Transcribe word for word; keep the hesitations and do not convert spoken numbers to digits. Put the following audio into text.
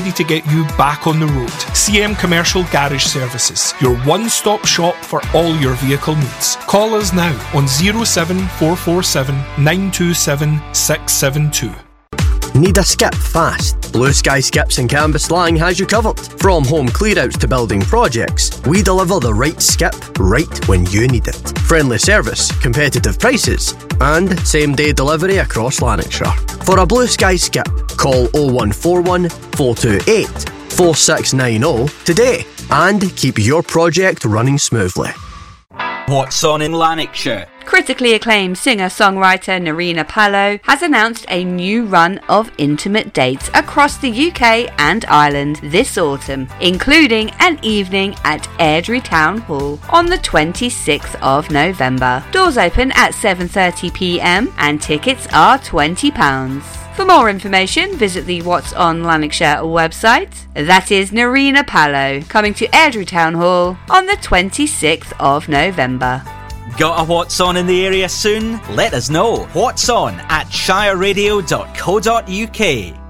to get you back on the road. C M Commercial Garage Services, your one-stop shop for all your vehicle needs. Call us now on zero seven four four seven nine two seven six seven two. Need a skip fast? Blue Sky Skips in Cambuslang has you covered. From home clearouts to building projects, we deliver the right skip right when you need it. Friendly service, competitive prices, and same-day delivery across Lanarkshire. For a Blue Sky Skip, call oh one four one, four two eight, four six nine oh today and keep your project running smoothly. What's on in Lanarkshire? Critically acclaimed singer-songwriter Nerina Palo has announced a new run of intimate dates across the U K and Ireland this autumn, including an evening at Airdrie Town Hall on the twenty-sixth of November. Doors open at seven thirty p m and tickets are twenty pounds. For more information, visit the What's on Lanarkshire website. That is Nerina Palo, coming to Airdrie Town Hall on the twenty-sixth of November. Got a What's On in the area soon? Let us know. What's On at shire radio dot co dot uk.